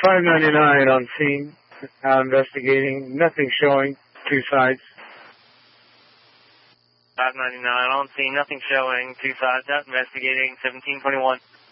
599 on scene, investigating, nothing showing, two sides. 599 on scene, nothing showing, two sides, out investigating, 1721.